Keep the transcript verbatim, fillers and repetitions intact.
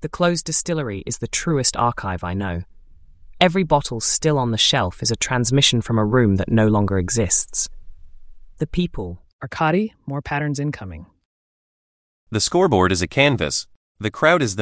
The closed distillery is the truest archive I know. Every bottle still on the shelf is a transmission from a room that no longer exists. The people. Arkady, more patterns incoming. The scoreboard is a canvas. The crowd is the